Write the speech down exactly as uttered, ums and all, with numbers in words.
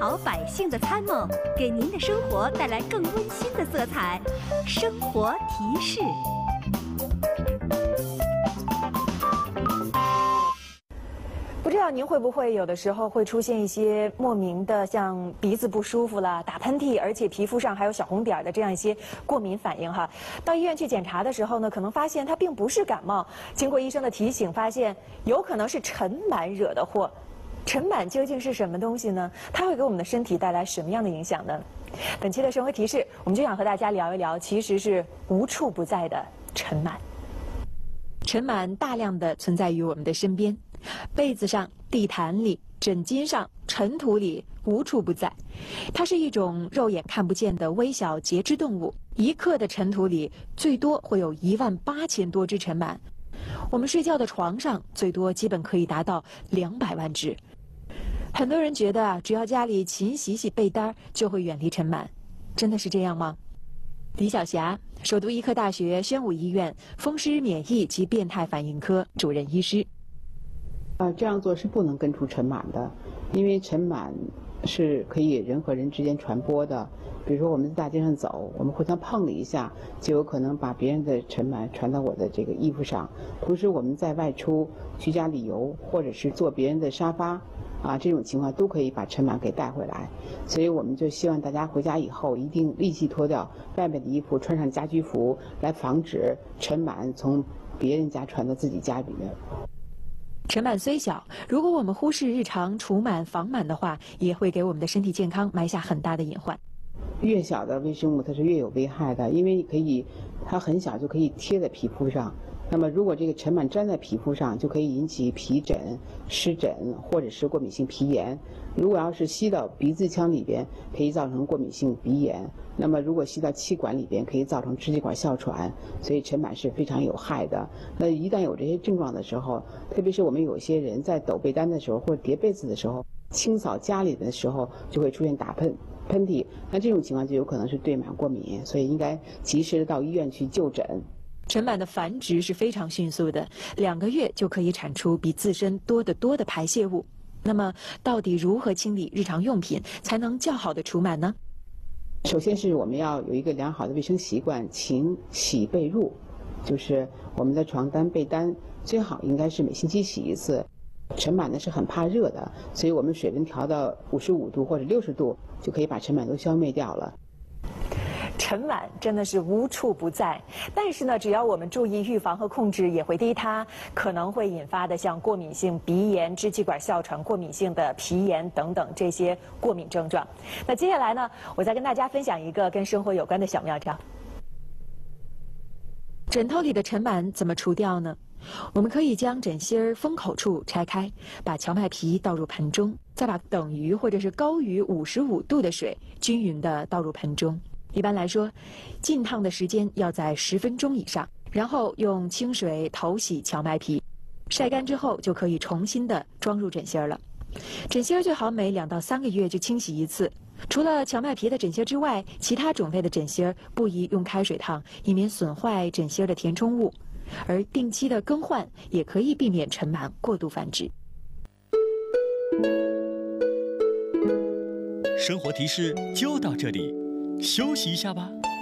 好百姓的参谋，给您的生活带来更温馨的色彩。生活提示。 不知道您会不会有的时候会出现一些莫名的，像鼻子不舒服啦、打喷嚏，而且皮肤上还有小红点的这样一些过敏反应哈。到医院去检查的时候呢，可能发现它并不是感冒，经过医生的提醒，发现有可能是尘螨惹的祸。尘螨究竟是什么东西呢？它会给我们的身体带来什么样的影响呢？本期的生活提示，我们就想和大家聊一聊，其实是无处不在的尘螨。尘螨大量的存在于我们的身边，被子上、地毯里、枕巾上、尘土里，无处不在。它是一种肉眼看不见的微小节肢动物，一克的尘土里最多会有一万八千多只尘螨。我们睡觉的床上最多基本可以达到两百万只。很多人觉得啊，只要家里勤洗洗被单就会远离尘螨，真的是这样吗？李晓霞，首都医科大学宣武医院风湿免疫及变态反应科主任医师。 呃，这样做是不能根除尘螨的，因为尘螨是可以人和人之间传播的。比如说我们在大街上走，我们互相碰了一下，就有可能把别人的尘螨传到我的这个衣服上。同时我们在外出、居家旅游，或者是坐别人的沙发，啊，这种情况都可以把尘螨给带回来。所以我们就希望大家回家以后一定立即脱掉外面的衣服，穿上家居服，来防止尘螨从别人家传到自己家里面。 尘螨虽小，如果我们忽视日常除螨防螨的话，也会给我们的身体健康埋下很大的隐患。 越小的微生物它是越有危害的，因为可以，它很小就可以贴在皮肤上。那么如果这个尘螨粘在皮肤上，就可以引起皮疹、湿疹或者是过敏性皮炎。如果要是吸到鼻子腔里边，可以造成过敏性鼻炎。那么如果吸到气管里边，可以造成支气管哮喘。所以尘螨是非常有害的。那一旦有这些症状的时候，特别是我们有些人在抖被单的时候或者叠被子的时候，清扫家里的时候就会出现打喷喷嚏，那这种情况就有可能是对螨过敏，所以应该及时的到医院去就诊。 尘螨的繁殖是非常迅速的，两个月就可以产出比自身多得多的排泄物。那么，到底如何清理日常用品才能较好的除螨呢？ 首先是我们要有一个良好的卫生习惯，勤洗被褥，就是我们的床单、被单最好应该是每星期洗一次。尘螨呢是很怕热的，所以我们水温调到五十五度或者六十度，就可以把尘螨都消灭掉了。 尘螨真的是无处不在，但是呢，只要我们注意预防和控制，也会低它可能会引发的像过敏性鼻炎、支气管哮喘、过敏性的皮炎等等这些过敏症状。那接下来呢，我再跟大家分享一个跟生活有关的小妙招。枕头里的尘螨怎么除掉呢？我们可以将枕芯儿封口处拆开，把荞麦皮倒入盆中，再把等于或者是高于五十五度的水均匀地倒入盆中。一般来说，浸烫的时间要在十分钟以上，然后用清水头洗荞麦皮，晒干之后就可以重新的装入枕芯儿了。枕芯儿最好每两到三个月就清洗一次。除了荞麦皮的枕芯之外，其他种类的枕芯不宜用开水烫，以免损坏枕芯的填充物。而定期的更换也可以避免尘螨过度繁殖。 生活提示就到这里，休息一下吧。